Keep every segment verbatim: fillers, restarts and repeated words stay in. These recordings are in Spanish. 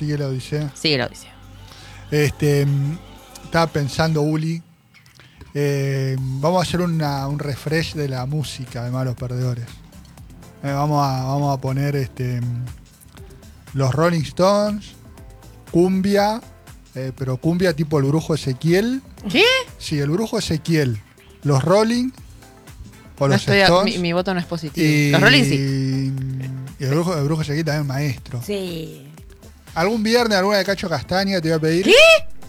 sigue la Odisea. Sigue la Odisea. Este, estaba pensando, Uli, eh, vamos a hacer una, un refresh de la música de Malos Perdedores. Eh, vamos, a, vamos a poner este, los Rolling Stones, cumbia, eh, pero cumbia tipo el Brujo Ezequiel. ¿Qué? Sí, el Brujo Ezequiel, los Rolling o No los estoy a- Stones. mi, mi voto no es positivo. Y, Los Rolling sí. y el Brujo, el Brujo Ezequiel también maestro. Sí. Algún viernes alguna de Cacho Castaña te voy a pedir. ¿Qué?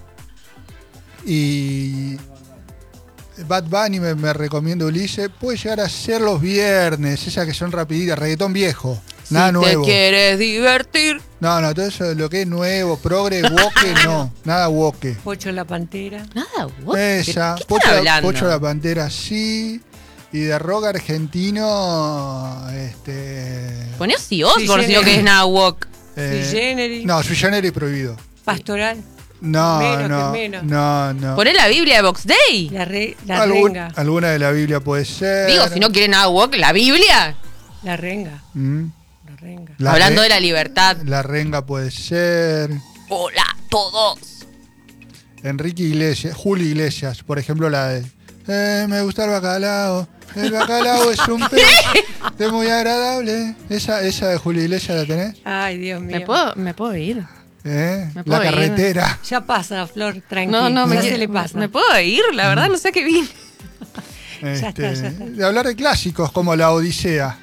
Y Bad Bunny me, me recomienda Ulises. Puede llegar a ser los viernes, esas que son rapiditas, reggaetón viejo. Nada si nuevo. te quieres divertir. No, no, todo eso lo que es nuevo, progre, woke, no. Nada woke. Pocho la Pantera. Nada, what? Esa, ¿Qué están Pocho, la, hablando? Pocho la Pantera, sí. Y de rock argentino, este. Ponía si Osborne, Sí, si no que es nada walk. eh, Sui Generis. No, Sui Generis prohibido. Pastoral. No, Menos no, que menos. no, no. Poné la Biblia de Box Day. La, re, la Algún- renga. alguna de la Biblia puede ser. Digo, si no quieren nada walk, la Biblia. La renga. Mm. La renga. La Hablando re- de la libertad. La renga puede ser. Hola a todos. Enrique Iglesias, Julio Iglesias, por ejemplo, la de eh, me gusta el bacalao. El bacalao es un pez es muy agradable. Esa, esa de Julio Iglesias la tenés. Ay, Dios mío. ¿Me puedo, ¿Me puedo ir? ¿Eh? ¿Me puedo La ir? carretera. Ya pasa, Flor, tranquila. No, no, me, ya quiere- se le pasa. ¿Me puedo ir? La verdad, no sé a qué vine. Ya está, Este, ya está. De hablar de clásicos como la Odisea.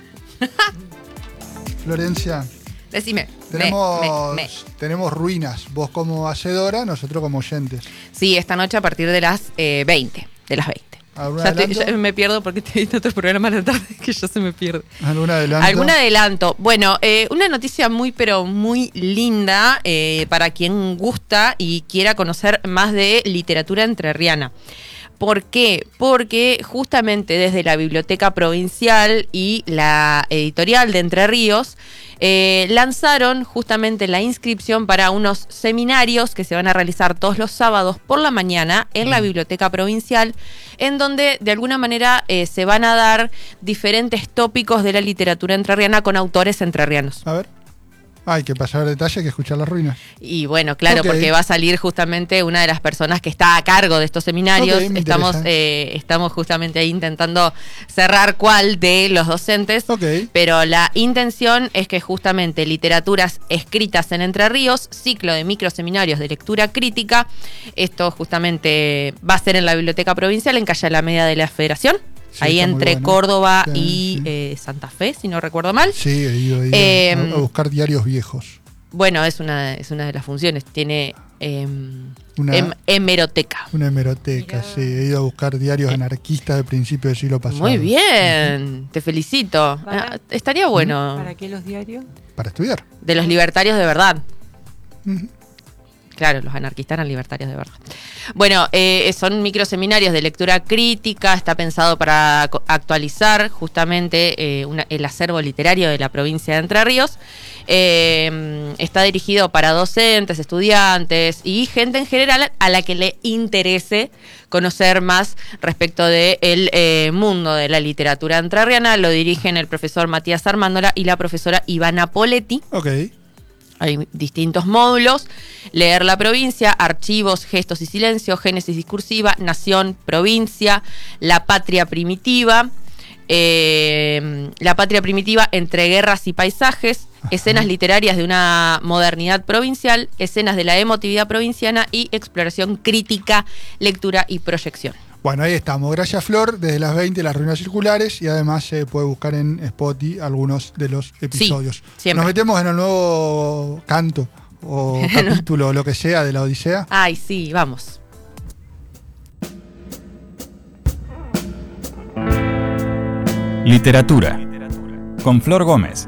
Florencia, Decime. Me, tenemos, me, me. tenemos ruinas. Vos como hacedora, nosotros como oyentes. Sí, esta noche a partir de las eh, veinte. De las veinte. ¿Algún Ya, estoy- adelanto? ya me pierdo porque te visto otros programas a la tarde que ya se me pierde. ¿Algún adelanto? ¿Algún adelanto? Bueno, eh, una noticia muy pero muy linda eh, para quien gusta y quiera conocer más de literatura entrerriana. ¿Por qué? Porque justamente desde la Biblioteca Provincial y la editorial de Entre Ríos eh, lanzaron justamente la inscripción para unos seminarios que se van a realizar todos los sábados por la mañana en la Biblioteca Provincial, en donde de alguna manera eh, se van a dar diferentes tópicos de la literatura entrerriana con autores entrerrianos. A ver. Hay que pasar detalle, hay que escuchar las ruinas. Y bueno, claro, Ok. porque va a salir justamente una de las personas que está a cargo de estos seminarios. Ok, me estamos, interesa. eh, estamos justamente ahí intentando cerrar cuál de los docentes. Ok. Pero la intención es que justamente literaturas escritas en Entre Ríos, ciclo de microseminarios de lectura crítica. Esto justamente va a ser en la Biblioteca Provincial, en Calle Alameda de la Federación. Sí, ahí está muy entre bueno. Córdoba Sí, y sí. eh, Santa Fe, si no recuerdo mal. Sí, he ido, he ido Eh, a, a buscar diarios viejos. Bueno, es una, es una de las funciones. Tiene eh, Una- hem- hemeroteca. Una hemeroteca, Mirá. sí. He ido a buscar diarios anarquistas del principio del siglo pasado. Muy bien, te felicito. Para- Ah, estaría bueno. ¿Para qué los diarios? Para estudiar. De los libertarios de verdad. Ujú. Claro, los anarquistas eran libertarios de verdad. Bueno, eh, son microseminarios de lectura crítica, está pensado para co- actualizar justamente eh, una- el acervo literario de la provincia de Entre Ríos. Eh, está dirigido para docentes, estudiantes y gente en general a la que le interese conocer más respecto del eh, mundo de la literatura entrerriana. Lo dirigen el profesor Matías Armándola y la profesora Ivana Poletti. Ok. Hay distintos módulos: leer la provincia, archivos, gestos y silencio, génesis discursiva, nación, provincia, la patria primitiva, eh, la patria primitiva entre guerras y paisajes, escenas literarias de una modernidad provincial, escenas de la emotividad provinciana y exploración crítica, lectura y proyección. Bueno, ahí estamos. Gracias, Flor. Desde las veinte, las ruinas circulares. Y además se puede buscar en Spotify algunos de los episodios. siempre. Nos metemos en el nuevo canto o capítulo o lo que sea de la Odisea. Ay, sí, vamos. Literatura, con Flor Gómez.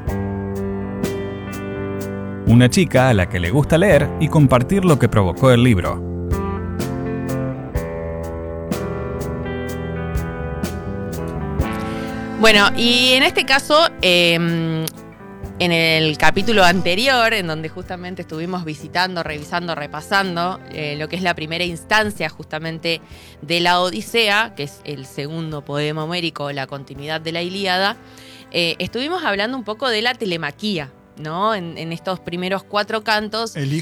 Una chica a la que le gusta leer y compartir lo que provocó el libro. Bueno, y en este caso, eh, en el capítulo anterior, en donde justamente estuvimos visitando, revisando, repasando eh, lo que es la primera instancia justamente de la Odisea, que es el segundo poema homérico, la continuidad de la Ilíada, eh, estuvimos hablando un poco de la telemaquía, ¿no? En, en estos primeros cuatro cantos. El